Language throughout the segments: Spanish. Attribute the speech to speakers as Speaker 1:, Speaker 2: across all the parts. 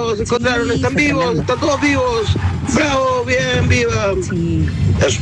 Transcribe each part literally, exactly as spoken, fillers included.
Speaker 1: vivos, se encontraron,
Speaker 2: sí,
Speaker 1: están vivos,
Speaker 2: tremendo.
Speaker 1: están todos vivos. Bravo, bien, viva.
Speaker 2: Sí.
Speaker 1: Eso.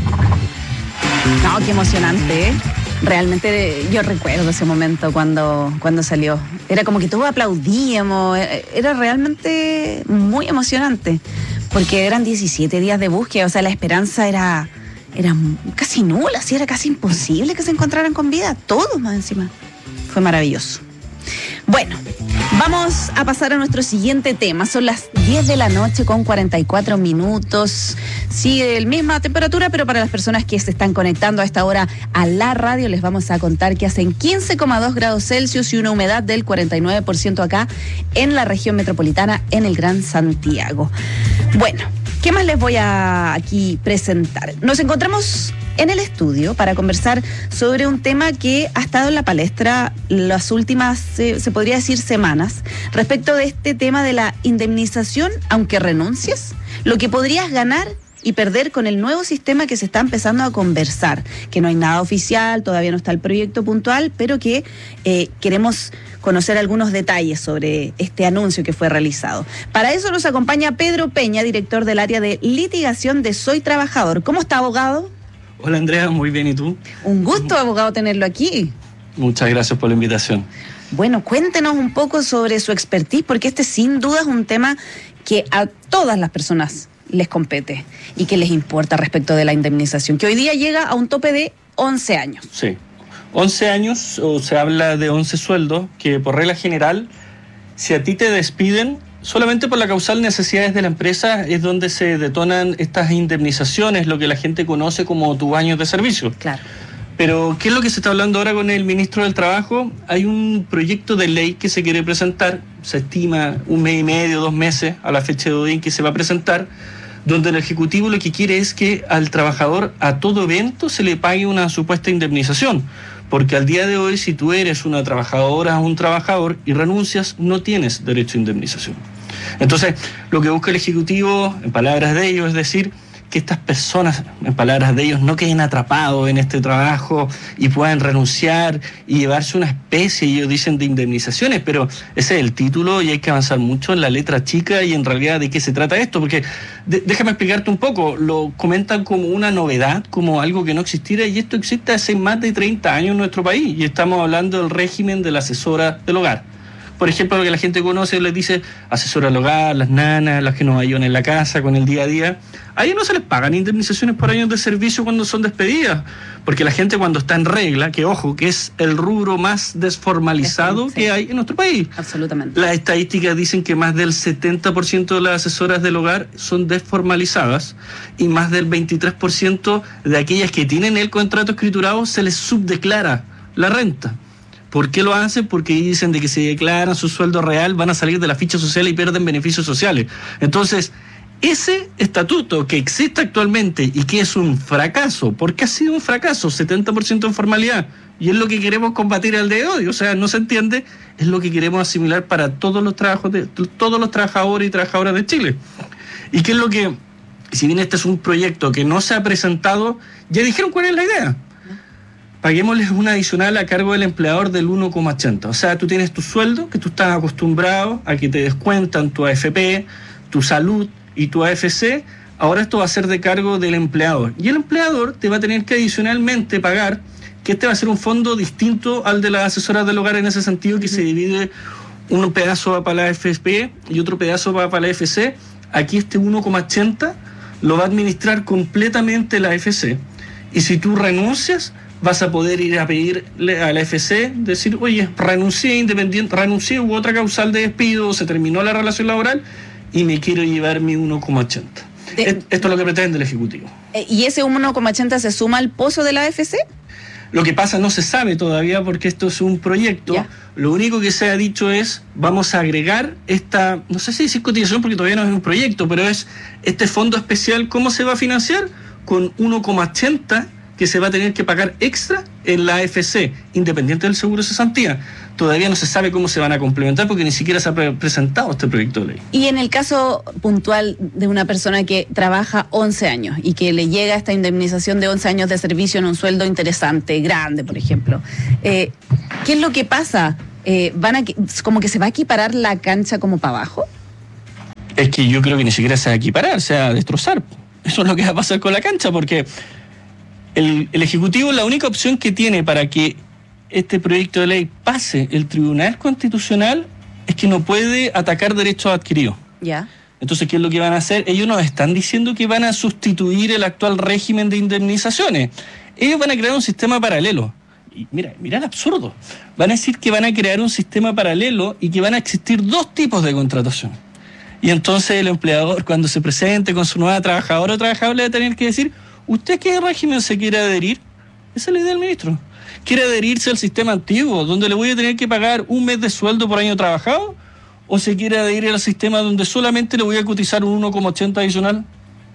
Speaker 2: No, qué emocionante, ¿eh? Realmente yo recuerdo ese momento cuando, cuando salió. Era como que todos aplaudíamos, era realmente muy emocionante, porque eran diecisiete días de búsqueda, o sea, la esperanza era, era casi nula, sí, era casi imposible que se encontraran con vida, todos más encima. Fue maravilloso. Bueno, vamos a pasar a nuestro siguiente tema. Son las diez de la noche con cuarenta y cuatro minutos. Sigue la misma temperatura, pero para las personas que se están conectando a esta hora a la radio, les vamos a contar que hacen quince coma dos grados Celsius y una humedad del cuarenta y nueve por ciento acá en la región metropolitana, en el Gran Santiago. Bueno, ¿qué más les voy a aquí presentar? Nos encontramos en el estudio para conversar sobre un tema que ha estado en la palestra las últimas, eh, se podría decir, semanas, respecto de este tema de la indemnización, aunque renuncies, lo que podrías ganar y perder con el nuevo sistema que se está empezando a conversar, que no hay nada oficial, todavía no está el proyecto puntual, pero que eh, queremos conocer algunos detalles sobre este anuncio que fue realizado. Para eso nos acompaña Pedro Peña, director del área de litigación de Soy Trabajador. ¿Cómo está, abogado?
Speaker 3: Hola Andrea, muy bien, ¿y tú?
Speaker 2: Un gusto, abogado, tenerlo aquí.
Speaker 3: Muchas gracias por la invitación.
Speaker 2: Bueno, cuéntenos un poco sobre su expertise, porque este sin duda es un tema que a todas las personas les compete y que les importa respecto de la indemnización, que hoy día llega a un tope de once años.
Speaker 3: Sí, once años, o se habla de once sueldos, que por regla general, si a ti te despiden, solamente por la causal necesidades de la empresa es donde se detonan estas indemnizaciones, lo que la gente conoce como tus años de servicio.
Speaker 2: Claro.
Speaker 3: Pero, ¿qué es lo que se está hablando ahora con el ministro del Trabajo? Hay un proyecto de ley que se quiere presentar, se estima un mes y medio, dos meses a la fecha de hoy en que se va a presentar, donde el Ejecutivo lo que quiere es que al trabajador a todo evento se le pague una supuesta indemnización. Porque al día de hoy, si tú eres una trabajadora o un trabajador y renuncias, no tienes derecho a indemnización. Entonces, lo que busca el Ejecutivo, en palabras de ellos, es decir, que estas personas, en palabras de ellos, no queden atrapados en este trabajo y puedan renunciar y llevarse una especie, ellos dicen, de indemnizaciones, pero ese es el título y hay que avanzar mucho en la letra chica y en realidad de qué se trata esto, porque de, déjame explicarte un poco, lo comentan como una novedad, como algo que no existiera, y esto existe hace más de treinta años en nuestro país, y estamos hablando del régimen de la asesora del hogar. Por ejemplo, lo que la gente conoce, les dice asesora del hogar, las nanas, las que nos ayudan en la casa con el día a día. A ellos no se les pagan indemnizaciones por años de servicio cuando son despedidas, porque la gente cuando está en regla, que ojo, que es el rubro más desformalizado sí. que hay en nuestro país.
Speaker 2: Absolutamente.
Speaker 3: Las estadísticas dicen que más del setenta por ciento de las asesoras del hogar son desformalizadas y más del veintitrés por ciento de aquellas que tienen el contrato escriturado se les subdeclara la renta. ¿Por qué lo hacen? Porque dicen de que si declaran su sueldo real van a salir de la ficha social y pierden beneficios sociales. Entonces, ese estatuto que existe actualmente y que es un fracaso, ¿por qué ha sido un fracaso? setenta por ciento de formalidad. Y es lo que queremos combatir al día de hoy. O sea, no se entiende, es lo que queremos asimilar para todos los trabajos de, todos los trabajadores y trabajadoras de Chile. ¿Y qué es lo que, si bien este es un proyecto que no se ha presentado, ya dijeron cuál es la idea? Paguémosles una adicional a cargo del empleador del uno coma ochenta. O sea, tú tienes tu sueldo, que tú estás acostumbrado a que te descuentan tu A F P, tu salud y tu A F C. Ahora esto va a ser de cargo del empleador. Y el empleador te va a tener que adicionalmente pagar, que este va a ser un fondo distinto al de las asesoras del hogar en ese sentido, que se divide, un pedazo va para la A F P y otro pedazo va para la A F C. Aquí este uno coma ochenta lo va a administrar completamente la A F C. Y si tú renuncias, vas a poder ir a pedirle a la A F C, decir, oye, renuncié independiente, renuncié, hubo otra causal de despido, se terminó la relación laboral y me quiero llevar mi uno coma ochenta. De, Esto es lo que pretende el Ejecutivo.
Speaker 2: ¿Y ese uno coma ochenta se suma al pozo de la A F C?
Speaker 3: Lo que pasa no se sabe todavía porque esto es un proyecto. Ya. Lo único que se ha dicho es, vamos a agregar esta, no sé si decir cotización porque todavía no es un proyecto, pero es este fondo especial, ¿cómo se va a financiar? Con uno coma ochenta que se va a tener que pagar extra en la A F C, independiente del seguro de cesantía. Todavía no se sabe cómo se van a complementar porque ni siquiera se ha pre- presentado este proyecto de ley.
Speaker 2: Y en el caso puntual de una persona que trabaja once años y que le llega esta indemnización de once años de servicio en un sueldo interesante, grande, por ejemplo, eh, ¿qué es lo que pasa? Eh, ¿van a, como que se va a equiparar la cancha como para abajo?
Speaker 3: Es que yo creo que ni siquiera se va a equiparar, se va a destrozar. Eso es lo que va a pasar con la cancha, porque el, el Ejecutivo, la única opción que tiene para que este proyecto de ley pase el Tribunal Constitucional es que no puede atacar derechos adquiridos.
Speaker 2: Ya.
Speaker 3: Entonces, ¿qué es lo que van a hacer? Ellos nos están diciendo que van a sustituir el actual régimen de indemnizaciones. Ellos van a crear un sistema paralelo. Y mira, mira el absurdo. Van a decir que van a crear un sistema paralelo y que van a existir dos tipos de contratación. Y entonces el empleador, cuando se presente con su nueva trabajadora o trabajador, le va a tener que decir, ¿usted qué régimen se quiere adherir? Esa es la idea del ministro. ¿Quiere adherirse al sistema antiguo, donde le voy a tener que pagar un mes de sueldo por año trabajado? ¿O se quiere adherir al sistema donde solamente le voy a cotizar un uno coma ochenta adicional?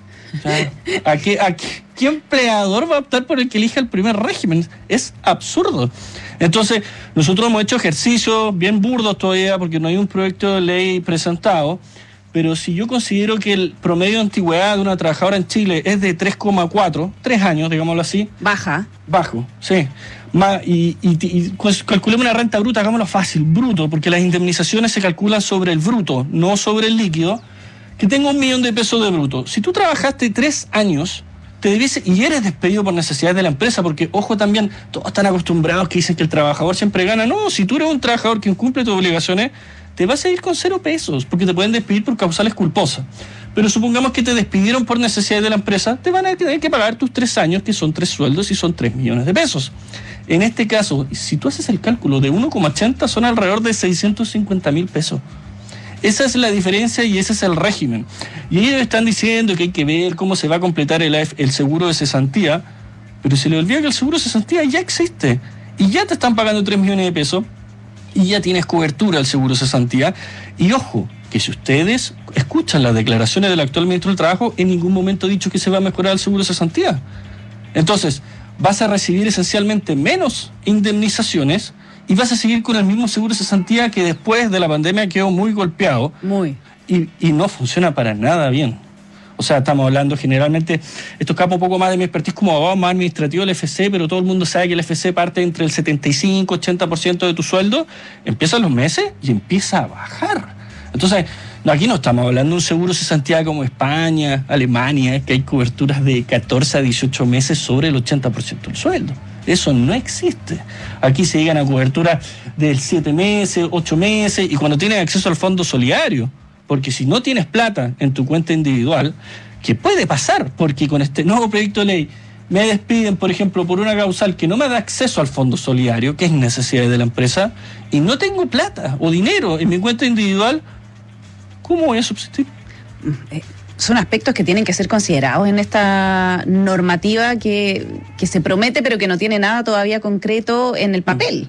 Speaker 3: O sea, ¿a qué, a qué, qué empleador va a optar por el que elija el primer régimen? Es absurdo. Entonces, nosotros hemos hecho ejercicios bien burdos todavía porque no hay un proyecto de ley presentado, pero si yo considero que el promedio de antigüedad de una trabajadora en Chile es de tres coma cuatro, tres años, digámoslo así.
Speaker 2: Baja.
Speaker 3: Bajo, sí. Más, y, y, y pues, calculemos una renta bruta, hagámoslo fácil, bruto, porque las indemnizaciones se calculan sobre el bruto, no sobre el líquido. Que tengo un millón de pesos de bruto. Si tú trabajaste tres años, te debiese, y eres despedido por necesidades de la empresa, porque, ojo, también, todos están acostumbrados que dicen que el trabajador siempre gana. No, si tú eres un trabajador que incumple tus obligaciones, te vas a ir con cero pesos, porque te pueden despedir por causales culposas. Pero supongamos que te despidieron por necesidades de la empresa, te van a tener que pagar tus tres años, que son tres sueldos y son tres millones de pesos. En este caso, si tú haces el cálculo de uno coma ochenta, son alrededor de seiscientos cincuenta mil pesos. Esa es la diferencia y ese es el régimen. Y ellos están diciendo que hay que ver cómo se va a completar el, el seguro de cesantía, pero se les olvida que el seguro de cesantía ya existe y ya te están pagando tres millones de pesos y ya tienes cobertura al seguro de cesantía. Y ojo, que si ustedes escuchan las declaraciones del actual ministro del Trabajo, en ningún momento ha dicho que se va a mejorar el seguro de cesantía. Entonces, vas a recibir esencialmente menos indemnizaciones y vas a seguir con el mismo seguro de cesantía que después de la pandemia quedó muy golpeado.
Speaker 2: Muy.
Speaker 3: Y, y no funciona para nada bien. O sea, estamos hablando generalmente, esto escapa un poco más de mi expertise como abogado más administrativo del F C, pero todo el mundo sabe que el F C parte entre el setenta y cinco, ochenta por ciento de tu sueldo, empiezan los meses y empieza a bajar. Entonces, no, aquí no estamos hablando de un seguro de cesantía como España, Alemania, que hay coberturas de catorce a dieciocho meses sobre el ochenta por ciento del sueldo. Eso no existe. Aquí se llegan a cobertura de siete meses, ocho meses, y cuando tienes acceso al fondo solidario, porque si no tienes plata en tu cuenta individual, ¿qué puede pasar? Porque con este nuevo proyecto de ley me despiden, por ejemplo, por una causal que no me da acceso al fondo solidario, que es necesidad de la empresa, y no tengo plata o dinero en mi cuenta individual, ¿cómo voy a subsistir?
Speaker 2: Eh, son aspectos que tienen que ser considerados en esta normativa que, que se promete, pero que no tiene nada todavía concreto en el papel.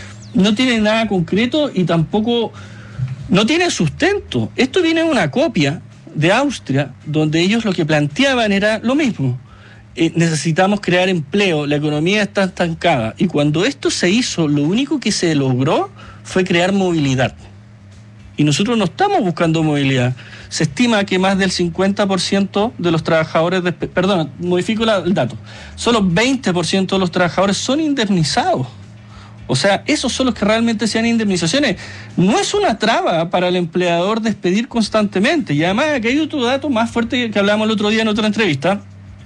Speaker 3: No tiene nada concreto y tampoco no tiene sustento. Esto viene de una copia de Austria, donde ellos lo que planteaban era lo mismo. Eh, necesitamos crear empleo, la economía está estancada. Y cuando esto se hizo, lo único que se logró fue crear movilidad. Y nosotros no estamos buscando movilidad. Se estima que más del cincuenta por ciento de los trabajadores, de, perdón, modifico la, el dato, solo veinte por ciento de los trabajadores son indemnizados. O sea, esos son los que realmente sean indemnizaciones. No es una traba para el empleador despedir constantemente. Y además, aquí hay otro dato más fuerte que hablábamos el otro día en otra entrevista.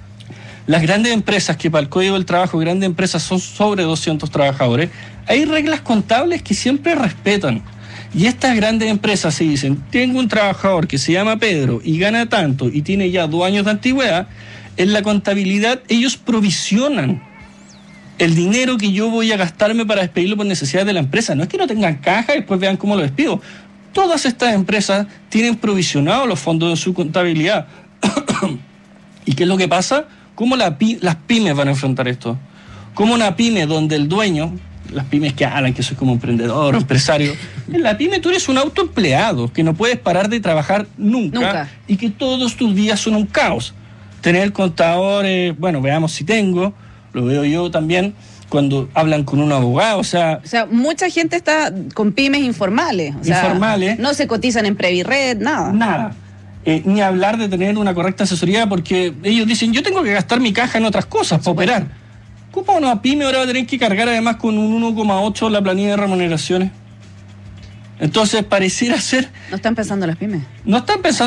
Speaker 3: Las grandes empresas, que para el Código del Trabajo, grandes empresas son sobre doscientos trabajadores, hay reglas contables que siempre respetan. Y estas grandes empresas se dicen, tengo un trabajador que se llama Pedro y gana tanto y tiene ya dos años de antigüedad, en la contabilidad ellos provisionan el dinero que yo voy a gastarme para despedirlo por necesidades de la empresa. No es que no tengan caja y después vean cómo lo despido. Todas estas empresas tienen provisionados los fondos de su contabilidad. ¿Y qué es lo que pasa? ¿Cómo la, las pymes van a enfrentar esto? ¿Cómo una pyme donde el dueño, las pymes que hablan que soy como emprendedor o empresario, en la pyme tú eres un autoempleado que no puedes parar de trabajar nunca,
Speaker 2: nunca.
Speaker 3: Y que todos tus días son un caos? Tener el contador, eh, bueno, veamos si tengo, lo veo yo también cuando hablan con un abogado, o sea...
Speaker 2: O sea, mucha gente está con pymes informales. O sea,
Speaker 3: informales.
Speaker 2: No se cotizan en Previred, nada.
Speaker 3: Nada. Eh, ni hablar de tener una correcta asesoría, porque ellos dicen, yo tengo que gastar mi caja en otras cosas para operar. ¿Cómo una pyme ahora va a tener que cargar además con un uno coma ocho la planilla de remuneraciones? Entonces pareciera ser...
Speaker 2: No están pensando las pymes.
Speaker 3: No están pensando